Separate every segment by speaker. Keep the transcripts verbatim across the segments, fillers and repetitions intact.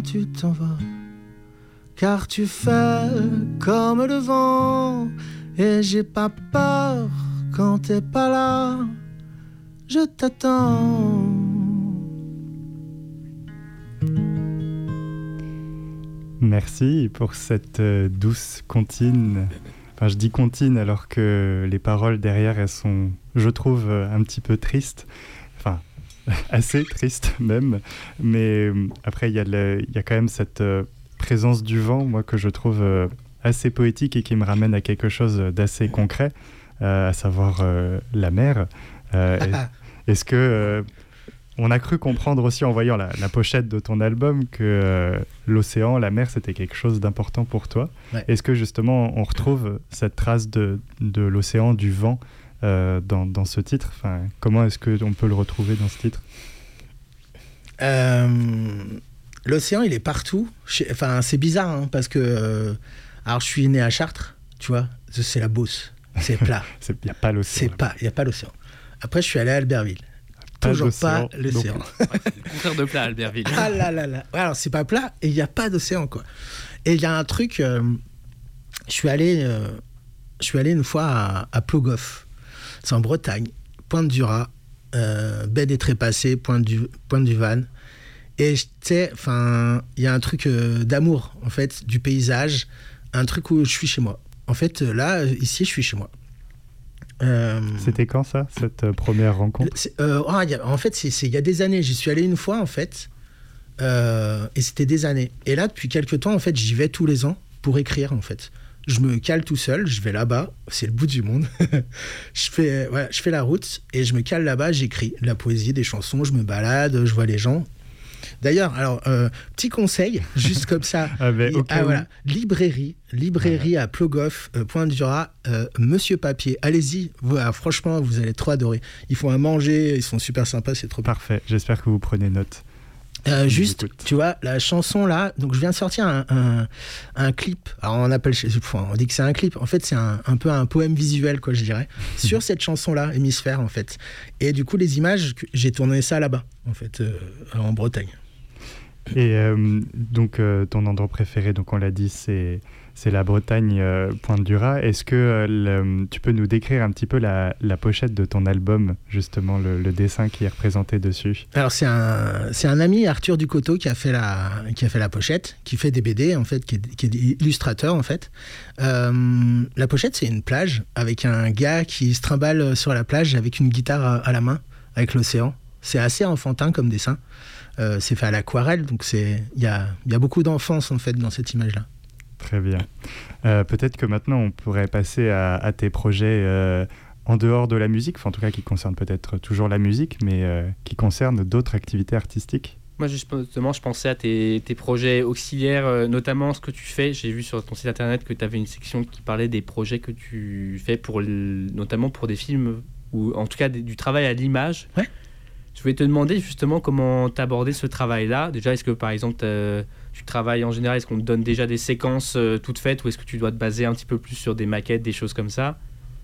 Speaker 1: tu t'en vas, car tu fais comme le vent, et j'ai pas peur quand t'es pas là, je t'attends.
Speaker 2: Merci pour cette euh, douce comptine. Enfin, je dis comptine alors que les paroles derrière, elles sont, je trouve, euh, un petit peu tristes. Enfin, assez tristes même. Mais euh, après, il y, y a quand même cette euh, présence du vent, moi, que je trouve euh, assez poétique et qui me ramène à quelque chose d'assez concret, euh, à savoir euh, la mer. Euh, est, est-ce que... Euh, On a cru comprendre aussi en voyant la, la pochette de ton album que euh, l'océan, la mer, c'était quelque chose d'important pour toi. Ouais. Est-ce que justement on retrouve cette trace de, de l'océan, du vent euh, dans, dans ce titre ? Enfin, comment est-ce qu'on peut le retrouver dans ce titre ?
Speaker 1: euh, L'océan, il est partout. Enfin, c'est bizarre hein, parce que... Euh, alors, je suis né à Chartres, tu vois, c'est la Beauce, c'est plat.
Speaker 2: Il n'y a pas l'océan.
Speaker 1: Il n'y a pas l'océan. Après, je suis allé à Albertville. Toujours pas l'océan.
Speaker 3: Ouais, c'est le contraire de plat, Albertville.
Speaker 1: Ah là là là. Ouais, alors c'est pas plat et il n'y a pas d'océan quoi. Et il y a un truc, euh, je suis allé, euh, je suis allé une fois à, à Plogoff, c'est en Bretagne, Pointe du Raz, euh, baie des Trépassés, Pointe du Pointe du Van. Et tu sais, enfin, il y a un truc euh, d'amour en fait du paysage, un truc où je suis chez moi. En fait, là, ici, je suis chez moi.
Speaker 2: Euh, C'était quand ça, cette euh, première rencontre ?
Speaker 1: euh, oh, y a, En fait, c'est, c'est il y a des années. J'y suis allé une fois, en fait, euh, et c'était des années. Et là, depuis quelques temps, en fait, j'y vais tous les ans pour écrire, en fait. Je me cale tout seul, je vais là-bas, c'est le bout du monde. je, fais, ouais, je fais la route et je me cale là-bas, j'écris de la poésie, des chansons, je me balade, je vois les gens. D'ailleurs, alors, euh, petit conseil, juste comme ça.
Speaker 2: ah ben,
Speaker 1: il, ah, voilà, librairie, librairie voilà. à Plogoff, euh, Pointe du Raz, euh, Monsieur Papier. Allez-y, voilà, franchement, vous allez trop adorer. Ils font à manger, ils sont super sympas, c'est trop bien.
Speaker 2: Parfait, j'espère que vous prenez note.
Speaker 1: Euh, juste, tu vois, la chanson là, donc je viens de sortir un, un, un clip. Alors on appelle, on dit que c'est un clip. En fait, c'est un, un peu un poème visuel, quoi, je dirais, sur cette chanson-là, Hémisphère, en fait. Et du coup, les images, j'ai tourné ça là-bas, en fait, euh, en Bretagne.
Speaker 2: Et euh, donc, euh, ton endroit préféré, donc on l'a dit, c'est, c'est la Bretagne, euh, Pointe du Raz. Est-ce que euh, le, tu peux nous décrire un petit peu la, la pochette de ton album, justement, le, le dessin qui est représenté dessus ?
Speaker 1: Alors, c'est un, c'est un ami, Arthur Ducoteau, qui a fait la, qui a fait la pochette, qui fait des B D, en fait, qui est, qui est illustrateur, en fait. Euh, la pochette, c'est une plage, avec un gars qui se trimballe sur la plage avec une guitare à, à la main, avec l'océan. C'est assez enfantin comme dessin. Euh, c'est fait à l'aquarelle, donc il y a, y a beaucoup d'enfance en fait dans cette image-là.
Speaker 2: Très bien. Euh, peut-être que maintenant on pourrait passer à, à tes projets euh, en dehors de la musique, enfin, en tout cas qui concernent peut-être toujours la musique, mais euh, qui concernent d'autres activités artistiques.
Speaker 3: Moi justement, je pensais à tes, tes projets auxiliaires, euh, notamment ce que tu fais. J'ai vu sur ton site internet que tu avais une section qui parlait des projets que tu fais, pour le, notamment pour des films, ou en tout cas des, du travail à l'image.
Speaker 1: Ouais.
Speaker 3: Je voulais te demander justement comment t'aborder ce travail-là. Déjà, est-ce que par exemple tu travailles en général, est-ce qu'on te donne déjà des séquences euh, toutes faites, ou est-ce que tu dois te baser un petit peu plus sur des maquettes, des choses comme ça ?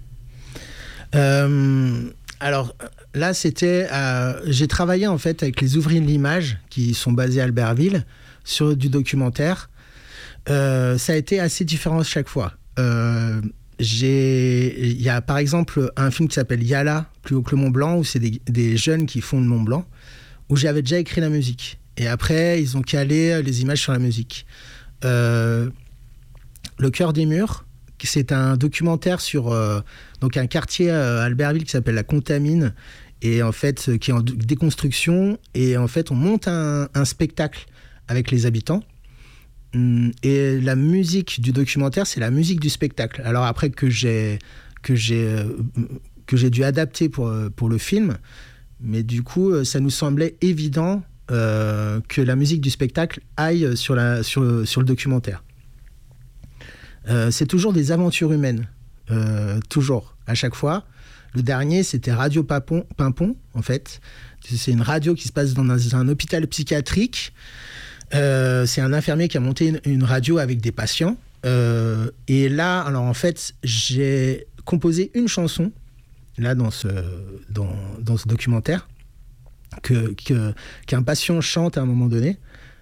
Speaker 1: euh, Alors là, c'était, euh, j'ai travaillé en fait avec les ouvriers de l'image qui sont basés à Albertville sur du documentaire. Euh, ça a été assez différent chaque fois. Euh, J'ai... Il y a par exemple un film qui s'appelle Yala, plus haut que le Mont Blanc, où c'est des, des jeunes qui font le Mont Blanc, où j'avais déjà écrit la musique. Et après, ils ont calé les images sur la musique. Euh, Le Cœur des Murs, c'est un documentaire sur euh, donc un quartier à Albertville qui s'appelle la Contamine, et en fait, qui est en déconstruction. Et en fait, on monte un, un spectacle avec les habitants. Et la musique du documentaire, c'est la musique du spectacle. Alors après que j'ai, que j'ai, que j'ai dû adapter pour, pour le film, mais du coup, ça nous semblait évident euh, que la musique du spectacle aille sur, la, sur, le, sur le documentaire. Euh, c'est toujours des aventures humaines, euh, toujours, à chaque fois. Le dernier, c'était Radio Papon, Pimpon, en fait. C'est une radio qui se passe dans un, un hôpital psychiatrique. Euh, c'est un infirmier qui a monté une, une radio avec des patients. Euh, et là, alors en fait, j'ai composé une chanson, là, dans ce, dans, dans ce documentaire, que, que, qu'un patient chante à un moment donné.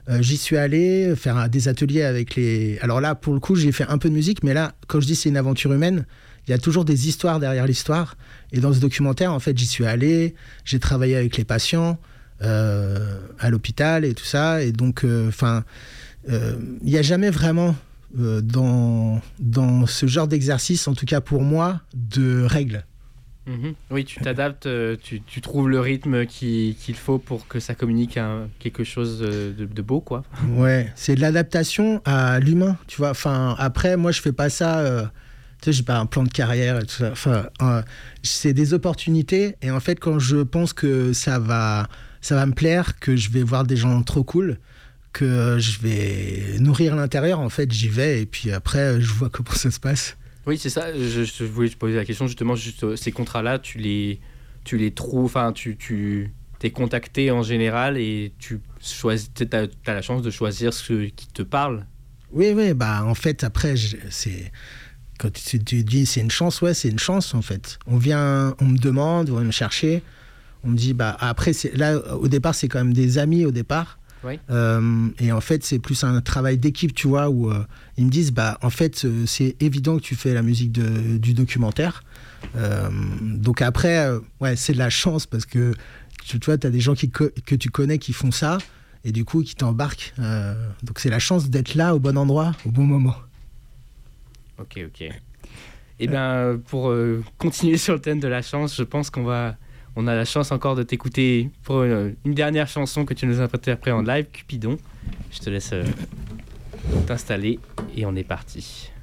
Speaker 1: Euh, j'y suis allé faire des ateliers avec les... Alors là, pour le coup, j'ai fait un peu de musique, mais là, quand je dis c'est une aventure humaine, il y a toujours des histoires derrière l'histoire. Et dans ce documentaire, en fait, j'y suis allé, j'ai travaillé avec les patients euh, à l'hôpital et tout ça. Et donc, enfin, euh, il n'y a jamais vraiment, euh, dans, dans ce genre d'exercice, en tout cas pour moi, de règles.
Speaker 3: Mmh. Oui, tu t'adaptes, euh, tu, tu trouves le rythme qui, qu'il faut pour que ça communique un, quelque chose de, de beau, quoi.
Speaker 1: Ouais, c'est de l'adaptation à l'humain, tu vois. Enfin, après, moi, je fais pas ça... Euh, tu sais, j'ai pas un plan de carrière et tout ça. Enfin, euh, c'est des opportunités. Et en fait, quand je pense que ça va, ça va me plaire, que je vais voir des gens trop cool, que je vais nourrir l'intérieur, en fait, j'y vais. Et puis après, je vois comment ça se passe.
Speaker 3: Oui, c'est ça. Je, je voulais te poser la question, justement, juste, ces contrats-là, tu les, tu les trouves... Enfin, tu... tu... t'es contacté en général et tu choisis, t'as, t'as la chance de choisir ce qui te parle.
Speaker 1: Oui, oui, bah en fait, après, je, c'est... Quand tu, tu dis c'est une chance, ouais, c'est une chance en fait. On vient, on me demande, on vient me chercher, on me dit, bah après, c'est, là, au départ, c'est quand même des amis au départ.
Speaker 3: Oui.
Speaker 1: Euh, et en fait, c'est plus un travail d'équipe, tu vois, où euh, ils me disent, bah en fait, euh, c'est évident que tu fais la musique de, du documentaire. Euh, donc après, euh, ouais, c'est de la chance parce que tu, tu vois, tu as des gens qui co- que tu connais qui font ça et du coup, qui t'embarquent. Euh, donc c'est la chance d'être là au bon endroit, au bon moment.
Speaker 3: Ok, ok. Et bien, pour euh, continuer sur le thème de la chance, je pense qu'on va, on a la chance encore de t'écouter pour une, une dernière chanson que tu nous as interprétée en live, Cupidon. Je te laisse euh, t'installer et on est parti.